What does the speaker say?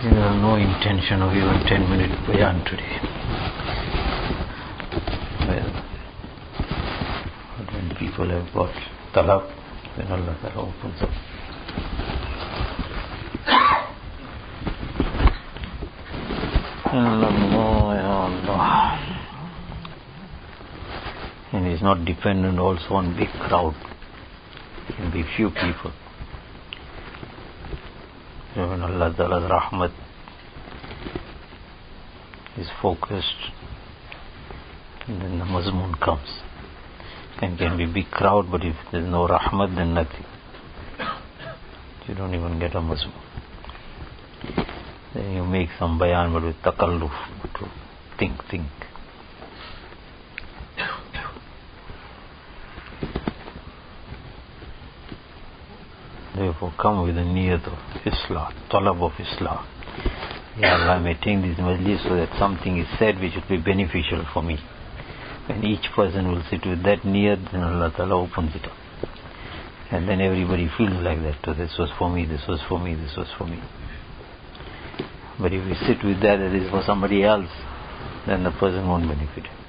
You have no intention of even 10-minute bayan today. Well, when people have got talab, then Allah Ta'ala opens up. Allah, Ya Allah. And it's not dependent also on big crowd. It can be few people. So when Allah Ta'ala's rahmat is focused, and then the mazmoon comes. And can be big crowd, but if there's no rahmat, then nothing. You don't even get a mazmoon. Then you make some bayan, but with takalluf, to think. Therefore, come with the niyat of Islah, talab of Islah. Ya Allah, I may take this majlis so that something is said which will be beneficial for me. When each person will sit with that niyat, then Allah Ta'ala opens it up. And then everybody feels like that. So this was for me, this was for me, this was for me. But if we sit with that is for somebody else, then the person won't benefit.